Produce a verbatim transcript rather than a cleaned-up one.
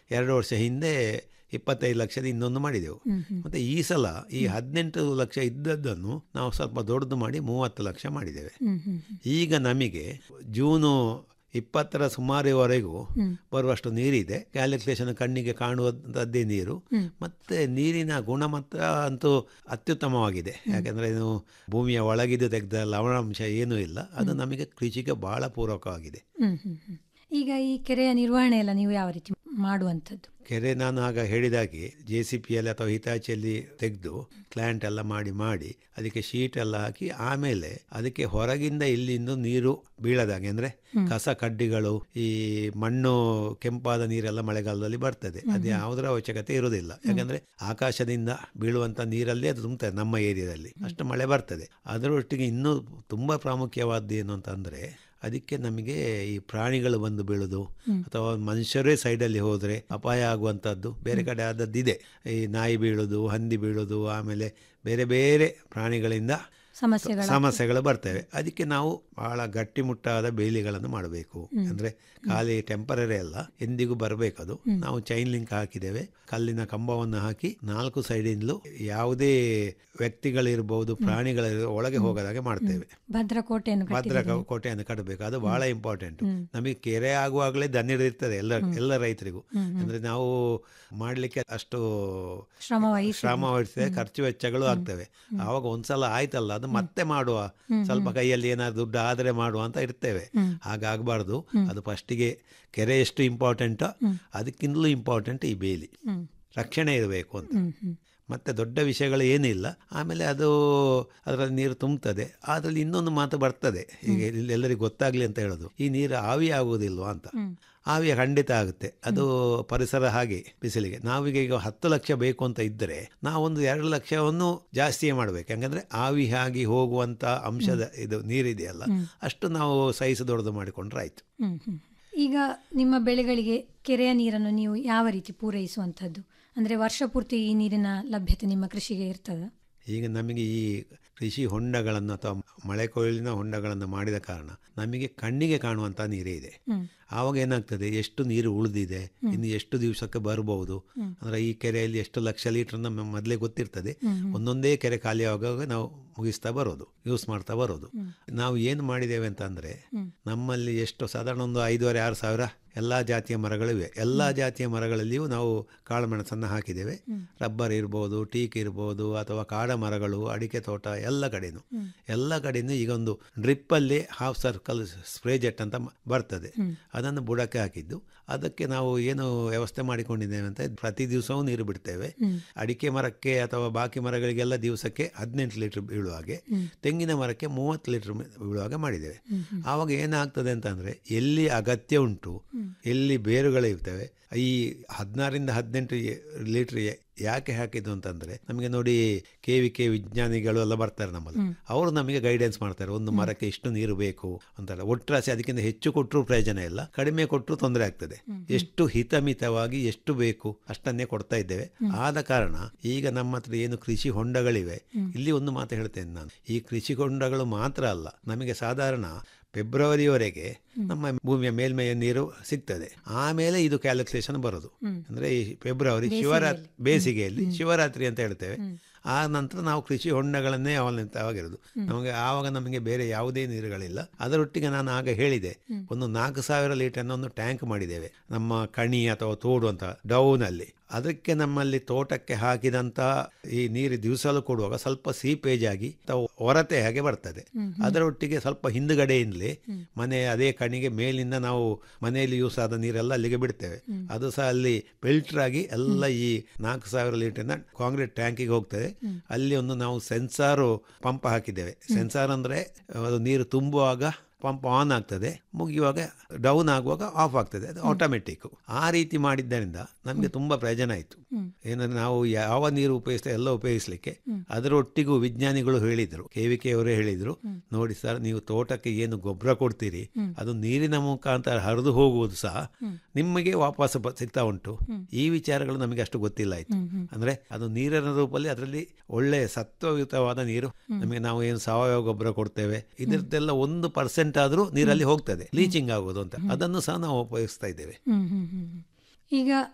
ಎರಡು ವರ್ಷ ಹಿಂದೆ ಇಪ್ಪತ್ತೈದು ಲಕ್ಷದ ಇನ್ನೊಂದು ಮಾಡಿದೆವು. ಮತ್ತು ಈ ಸಲ ಈ ಹದಿನೆಂಟು ಲಕ್ಷ ಇದ್ದದ್ದನ್ನು ನಾವು ಸ್ವಲ್ಪ ದೊಡ್ಡದು ಮಾಡಿ ಮೂವತ್ತು ಲಕ್ಷ ಮಾಡಿದ್ದೇವೆ. ಈಗ ನಮಗೆ ಜೂನು ಇಪ್ಪತ್ತರ ಸುಮಾರುವರೆಗೂ ಬರುವಷ್ಟು ನೀರಿದೆ. ಕ್ಯಾಲ್ಕುಲೇಷನ್ ಕಣ್ಣಿಗೆ ಕಾಣುವಂಥದ್ದೇ ನೀರು. ಮತ್ತು ನೀರಿನ ಗುಣಮಟ್ಟ ಅಂತೂ ಅತ್ಯುತ್ತಮವಾಗಿದೆ. ಯಾಕೆಂದರೆ ಇದು ಭೂಮಿಯ ಒಳಗಿದ್ದು ತೆಗೆದ ಲವಣಾಂಶ ಏನೂ ಇಲ್ಲ. ಅದು ನಮಗೆ ಕೃಷಿಗೆ ಬಹಳ ಪೂರಕವಾಗಿದೆ. ಈಗ ಈ ಕೆರೆಯ ನಿರ್ವಹಣೆ ಎಲ್ಲ ನೀವು ಯಾವ ರೀತಿ ಮಾಡುವಂಥದ್ದು? ಕೆರೆ ನಾನು ಆಗ ಹೇಳಿದಾಗೆ ಜೆ ಸಿ ಪಿಯಲ್ಲಿ ಅಥವಾ ಹಿತಾಚಿಯಲ್ಲಿ ತೆಗೆದು ಕ್ಲ್ಯಾಂಟ್ ಎಲ್ಲ ಮಾಡಿ ಮಾಡಿ ಅದಕ್ಕೆ ಶೀಟ್ ಎಲ್ಲ ಹಾಕಿ ಆಮೇಲೆ ಅದಕ್ಕೆ ಹೊರಗಿಂದ ಇಲ್ಲಿಂದ ನೀರು ಬೀಳದಾಗೆ, ಅಂದರೆ ಕಸ ಕಡ್ಡಿಗಳು, ಈ ಮಣ್ಣು ಕೆಂಪಾದ ನೀರೆಲ್ಲ ಮಳೆಗಾಲದಲ್ಲಿ ಬರ್ತದೆ. ಅದು ಯಾವುದರ ಅವಶ್ಯಕತೆ ಇರುವುದಿಲ್ಲ. ಯಾಕಂದರೆ ಆಕಾಶದಿಂದ ಬೀಳುವಂಥ ನೀರಲ್ಲೇ ಅದು ತುಂಬುತ್ತದೆ. ನಮ್ಮ ಏರಿಯಾದಲ್ಲಿ ಅಷ್ಟು ಮಳೆ ಬರ್ತದೆ. ಅದರೊಟ್ಟಿಗೆ ಇನ್ನೂ ತುಂಬ ಪ್ರಾಮುಖ್ಯವಾದ್ದು ಏನು ಅಂತಂದರೆ ಅದಕ್ಕೆ ನಮಗೆ ಈ ಪ್ರಾಣಿಗಳು ಬಂದು ಬೀಳೋದು ಅಥವಾ ಮನುಷ್ಯರೇ ಸೈಡಲ್ಲಿ ಹೋದರೆ ಅಪಾಯ ಆಗುವಂಥದ್ದು ಬೇರೆ ಕಡೆ ಆದದ್ದಿದೆ. ಈ ನಾಯಿ ಬೀಳೋದು, ಹಂದಿ ಬೀಳೋದು, ಆಮೇಲೆ ಬೇರೆ ಬೇರೆ ಪ್ರಾಣಿಗಳಿಂದ ಸಮಸ್ಯೆಗಳು ಸಮಸ್ಯೆಗಳು ಬರ್ತವೆ. ಅದಕ್ಕೆ ನಾವು ಬಹಳ ಗಟ್ಟಿಮುಟ್ಟಾದ ಬೇಲಿಗಳನ್ನು ಮಾಡಬೇಕು. ಅಂದರೆ ಖಾಲಿ ಟೆಂಪರರಿ ಅಲ್ಲ, ಎಂದಿಗೂ ಬರಬೇಕದು. ನಾವು ಚೈನ್ ಲಿಂಕ್ ಹಾಕಿದ್ದೇವೆ. ಕಲ್ಲಿನ ಕಂಬವನ್ನು ಹಾಕಿ ನಾಲ್ಕು ಸೈಡಿಂದಲೂ ಯಾವುದೇ ವ್ಯಕ್ತಿಗಳಿರ್ಬೋದು, ಪ್ರಾಣಿಗಳಿರ್ಬೋದು ಒಳಗೆ ಹೋಗದಾಗೆ ಮಾಡ್ತೇವೆ. ಭದ್ರಕೋಟೆಯನ್ನು ಭದ್ರ ಕೋಟೆಯನ್ನು ಕಟ್ಟಬೇಕು. ಅದು ಬಹಳ ಇಂಪಾರ್ಟೆಂಟ್. ನಮಗೆ ಕೆರೆ ಆಗುವಾಗಲೇ ದಣ್ಣಿರ್ತದೆ ಎಲ್ಲ ಎಲ್ಲ ರೈತರಿಗೂ. ಅಂದರೆ ನಾವು ಮಾಡಲಿಕ್ಕೆ ಅಷ್ಟು ಶ್ರಮ ವಹಿಸ್ತೇವೆ, ಖರ್ಚು ವೆಚ್ಚಗಳು ಆಗ್ತವೆ. ಆವಾಗ ಒಂದ್ಸಲ ಆಯ್ತಲ್ಲ ಅದು ಮತ್ತೆ ಮಾಡುವ, ಸ್ವಲ್ಪ ಕೈಯಲ್ಲಿ ಏನಾದ್ರು ದುಡ್ಡು ಆದರೆ ಮಾಡುವ ಅಂತ ಇರ್ತೇವೆ. ಹಾಗಾಗಬಾರ್ದು. ಅದು ಫಸ್ಟಿಗೆ ಕೆರೆ ಎಷ್ಟು ಇಂಪಾರ್ಟೆಂಟೋ ಅದಕ್ಕಿಂತಲೂ ಇಂಪಾರ್ಟೆಂಟ್ ಈ ಬೇಲಿ ರಕ್ಷಣೆ ಇರಬೇಕು ಅಂತ. ಮತ್ತೆ ದೊಡ್ಡ ವಿಷಯಗಳು ಏನಿಲ್ಲ. ಆಮೇಲೆ ಅದು ಅದರಲ್ಲಿ ನೀರು ತುಂಬುತ್ತದೆ. ಅದರಲ್ಲಿ ಇನ್ನೊಂದು ಮಾತು ಬರ್ತದೆ, ಈಗ ಎಲ್ಲರಿಗೂ ಗೊತ್ತಾಗ್ಲಿ ಅಂತ ಹೇಳೋದು, ಈ ನೀರು ಆವಿ ಆಗುವುದಿಲ್ವಾ ಅಂತ. ಆವಿಯ ಖಂಡಿತ ಆಗುತ್ತೆ. ಅದು ಪರಿಸರ ಹಾಗೆ ಬಿಸಿಲಿಗೆ. ನಾವೀಗ ಈಗ ಹತ್ತು ಲಕ್ಷ ಬೇಕು ಅಂತ ಇದ್ದರೆ ನಾವೊಂದು ಎರಡು ಲಕ್ಷವನ್ನು ಜಾಸ್ತಿಯೇ ಮಾಡಬೇಕು. ಯಾಕಂದರೆ ಆವಿ ಆಗಿ ಹೋಗುವಂಥ ಅಂಶದ ಇದು ನೀರಿದೆಯಲ್ಲ ಅಷ್ಟು ನಾವು ಸೈಜ್ ದೊಡ್ಡದು ಮಾಡಿಕೊಂಡ್ರೆ ಆಯಿತು. ಈಗ ನಿಮ್ಮ ಬೆಳೆಗಳಿಗೆ ಕೆರೆಯ ನೀರನ್ನು ನೀವು ಯಾವ ರೀತಿ ಪೂರೈಸುವಂಥದ್ದು? ಅಂದರೆ ವರ್ಷ ಪೂರ್ತಿ ಈ ನೀರಿನ ಲಭ್ಯತೆ ನಿಮ್ಮ ಕೃಷಿಗೆ ಇರ್ತದ? ಈಗ ನಮಗೆ ಈ ಕೃಷಿ ಹೊಂಡಗಳನ್ನು ಅಥವಾ ಮಳೆ ಕೊಯ್ಲಿನ ಹೊಂಡಗಳನ್ನು ಮಾಡಿದ ಕಾರಣ ನಮಗೆ ಕಣ್ಣಿಗೆ ಕಾಣುವಂಥ ನೀರೇ ಇದೆ. ಆವಾಗ ಏನಾಗ್ತದೆ, ಎಷ್ಟು ನೀರು ಉಳಿದಿದೆ, ಇನ್ನು ಎಷ್ಟು ದಿವಸಕ್ಕೆ ಬರ್ಬೋದು, ಅಂದರೆ ಈ ಕೆರೆಯಲ್ಲಿ ಎಷ್ಟು ಲಕ್ಷ ಲೀಟರ್ ನಮ್ಮ ಮೊದಲೇ ಗೊತ್ತಿರ್ತದೆ. ಒಂದೊಂದೇ ಕೆರೆ ಖಾಲಿ ಆಗುವಾಗ ನಾವು ಮುಗಿಸ್ತಾ ಬರೋದು, ಯೂಸ್ ಮಾಡ್ತಾ ಬರೋದು. ನಾವು ಏನು ಮಾಡಿದ್ದೇವೆ ಅಂತಂದರೆ, ನಮ್ಮಲ್ಲಿ ಎಷ್ಟು ಸಾಧಾರಣ ಒಂದು ಐದೂವರೆ ಆರು ಸಾವಿರ ಎಲ್ಲ ಜಾತಿಯ ಮರಗಳಿವೆ. ಎಲ್ಲ ಜಾತಿಯ ಮರಗಳಲ್ಲಿಯೂ ನಾವು ಕಾಳು ಮೆಣಸನ್ನು ಹಾಕಿದ್ದೇವೆ. ರಬ್ಬರ್ ಇರ್ಬೋದು, ಟೀಕ್ ಇರ್ಬೋದು, ಅಥವಾ ಕಾಡ ಮರಗಳು, ಅಡಿಕೆ ತೋಟ, ಎಲ್ಲ ಕಡೆನೂ ಎಲ್ಲ ಕಡೆಯೂ ಈಗ ಒಂದು ಡ್ರಿಪ್ಪಲ್ಲಿ ಹಾಫ್ ಸರ್ಕಲ್ ಸ್ಪ್ರೇ ಜೆಟ್ ಅಂತ ಬರ್ತದೆ. ಅದನ್ನು ಬುಡಕ್ಕೆ ಹಾಕಿದ್ದು. ಅದಕ್ಕೆ ನಾವು ಏನು ವ್ಯವಸ್ಥೆ ಮಾಡಿಕೊಂಡಿದ್ದೇವೆ ಅಂತ, ಪ್ರತಿ ದಿವಸವೂ ನೀರು ಬಿಡ್ತೇವೆ. ಅಡಿಕೆ ಮರಕ್ಕೆ ಅಥವಾ ಬಾಕಿ ಮರಗಳಿಗೆಲ್ಲ ದಿವಸಕ್ಕೆ ಹದಿನೆಂಟು ಲೀಟರ್ ಬೀಳುವ ಹಾಗೆ, ತೆಂಗಿನ ಮರಕ್ಕೆ ಮೂವತ್ತು ಲೀಟರ್ ಬೀಳುವಾಗ ಮಾಡಿದ್ದೇವೆ. ಆವಾಗ ಏನಾಗ್ತದೆ ಅಂತಂದರೆ, ಎಲ್ಲಿ ಅಗತ್ಯ ಉಂಟು, ಎಲ್ಲಿ ಬೇರುಗಳಿರ್ತವೆ, ಈ ಹದಿನಾರರಿಂದ ಹದಿನೆಂಟು ಲೀಟರ್ ಯಾಕೆ ಹಾಕಿದ್ದು ಅಂತಂದರೆ, ನಮಗೆ ನೋಡಿ ಕೆ ವಿ ಕೆ ವಿಜ್ಞಾನಿಗಳು ಎಲ್ಲ ಬರ್ತಾರೆ ನಮ್ಮಲ್ಲಿ, ಅವರು ನಮಗೆ ಗೈಡೆನ್ಸ್ ಮಾಡ್ತಾರೆ. ಒಂದು ಮರಕ್ಕೆ ಇಷ್ಟು ನೀರು ಬೇಕು ಅಂತಾರೆ. ಒಟ್ರಾಸಿ ಅದಕ್ಕಿಂತ ಹೆಚ್ಚು ಕೊಟ್ಟರು ಪ್ರಯೋಜನ ಇಲ್ಲ, ಕಡಿಮೆ ಕೊಟ್ಟರು ತೊಂದರೆ ಆಗ್ತದೆ. ಎಷ್ಟು ಹಿತಮಿತವಾಗಿ ಎಷ್ಟು ಬೇಕು ಅಷ್ಟನ್ನೇ ಕೊಡ್ತಾ ಇದ್ದೇವೆ. ಆದ ಕಾರಣ ಈಗ ನಮ್ಮ ಹತ್ರ ಏನು ಕೃಷಿ ಹೊಂಡಗಳಿವೆ, ಇಲ್ಲಿ ಒಂದು ಮಾತು ಹೇಳ್ತೇನೆ ನಾನು, ಈ ಕೃಷಿ ಹೊಂಡಗಳು ಮಾತ್ರ ಅಲ್ಲ, ನಮಗೆ ಸಾಧಾರಣ ಫೆಬ್ರವರಿವರೆಗೆ ನಮ್ಮ ಭೂಮಿಯ ಮೇಲ್ಮೆಯ ನೀರು ಸಿಗ್ತದೆ. ಆಮೇಲೆ ಇದು ಕ್ಯಾಲ್ಕುಲೇಷನ್ ಬರೋದು. ಅಂದರೆ ಈ ಫೆಬ್ರವರಿ ಶಿವರಾತ್ರಿ, ಬೇಸಿಗೆಯಲ್ಲಿ ಶಿವರಾತ್ರಿ ಅಂತ ಹೇಳ್ತೇವೆ. ಆ ನಂತರ ನಾವು ಕೃಷಿ ಹೊಂಡಗಳನ್ನೇ ಅವಲಂಬಿತವಾಗಿರೋದು. ನಮಗೆ ಆವಾಗ ನಮಗೆ ಬೇರೆ ಯಾವುದೇ ನೀರುಗಳಿಲ್ಲ. ಅದರೊಟ್ಟಿಗೆ ನಾನು ಆಗ ಹೇಳಿದೆ, ಒಂದು ನಾಲ್ಕು ಸಾವಿರ ಲೀಟರ್ನ ಒಂದು ಟ್ಯಾಂಕ್ ಮಾಡಿದ್ದೇವೆ ನಮ್ಮ ಕಣಿ ಅಥವಾ ತೋಡು ಅಂತ ಡೌನಲ್ಲಿ. ಅದಕ್ಕೆ ನಮ್ಮಲ್ಲಿ ತೋಟಕ್ಕೆ ಹಾಕಿದಂಥ ಈ ನೀರು ದಿವಸಲು ಕೊಡುವಾಗ ಸ್ವಲ್ಪ ಸೀಪೇಜ್ ಆಗಿ ಅಥವಾ ಹೊರತೆ ಹಾಗೆ ಬರ್ತದೆ. ಅದರೊಟ್ಟಿಗೆ ಸ್ವಲ್ಪ ಹಿಂದುಗಡೆಯಿಂದಲೇ ಮನೆ ಅದೇ ಕಣಿಗೆ ಮೇಲಿಂದ ನಾವು ಮನೆಯಲ್ಲಿ ಯೂಸ್ ಆದ ನೀರೆಲ್ಲ ಅಲ್ಲಿಗೆ ಬಿಡ್ತೇವೆ. ಅದು ಸಹ ಅಲ್ಲಿ ಫಿಲ್ಟರ್ ಆಗಿ ಎಲ್ಲ ಈ ನಾಲ್ಕು ಸಾವಿರ ಲೀಟರ್ನ ಕಾಂಕ್ರೀಟ್ ಟ್ಯಾಂಕಿಗೆ ಹೋಗ್ತದೆ. ಅಲ್ಲಿ ಒಂದು ನಾವು ಸೆನ್ಸಾರು ಪಂಪ್ ಹಾಕಿದ್ದೇವೆ. ಸೆನ್ಸಾರ್ ಅಂದರೆ ಅದು ನೀರು ತುಂಬುವಾಗ ಪಂಪ್ ಆನ್ ಆಗ್ತದೆ, ಮುಗಿಯುವಾಗ ಡೌನ್ ಆಗುವಾಗ ಆಫ್ ಆಗ್ತದೆ. ಅದು ಆಟೋಮೆಟಿಕ್. ಆ ರೀತಿ ಮಾಡಿದ್ದರಿಂದ ನಮಗೆ ತುಂಬ ಪ್ರಯೋಜನ ಆಯಿತು. ಏನಂದರೆ ನಾವು ಯಾವ ನೀರು ಉಪಯೋಗಿಸ್ತೇವೆ ಎಲ್ಲ ಉಪಯೋಗಿಸಲಿಕ್ಕೆ. ಅದರೊಟ್ಟಿಗೂ ವಿಜ್ಞಾನಿಗಳು ಹೇಳಿದರು, ಕೆ ವಿ ಕೆ ಅವರೇ ಹೇಳಿದರು, ನೋಡಿ ಸರ್, ನೀವು ತೋಟಕ್ಕೆ ಏನು ಗೊಬ್ಬರ ಕೊಡ್ತೀರಿ ಅದು ನೀರಿನ ಮುಖಾಂತರ ಹರಿದು ಹೋಗುವುದು ಸಹ ನಿಮಗೆ ವಾಪಸ್ ಸಿಗ್ತಾ ಉಂಟು. ಈ ವಿಚಾರಗಳು ನಮಗೆ ಅಷ್ಟು ಗೊತ್ತಿಲ್ಲ ಆಯಿತು. ಅಂದರೆ ಅದು ನೀರಿನ ರೂಪದಲ್ಲಿ ಅದರಲ್ಲಿ ಒಳ್ಳೆ ಸತ್ವಯುತವಾದ ನೀರು ನಮಗೆ, ನಾವು ಏನು ಸಾವಯವ ಗೊಬ್ಬರ ಕೊಡ್ತೇವೆ ಇದರದ್ದೆಲ್ಲ ಒಂದು ಪರ್ಸೆಂಟ್ ಆದರೂ ನೀರಲ್ಲಿ ಹೋಗ್ತದೆ, ಲೀಚಿಂಗ್ ಆಗೋದು ಅಂತ. ಅದನ್ನು ಸಹ ನಾವು ಉಪಯೋಗಿಸ್ತಾ ಇದ್ದೇವೆ. ಈಗ